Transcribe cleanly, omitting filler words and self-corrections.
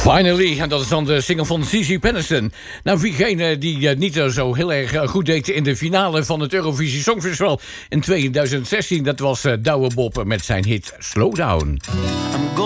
Finally, en dat is dan de single van Cici Peniston. Nou, wiegene die niet zo heel erg goed deed in de finale van het Eurovisie Songfestival in 2016... dat was Douwe Bob met zijn hit Slowdown.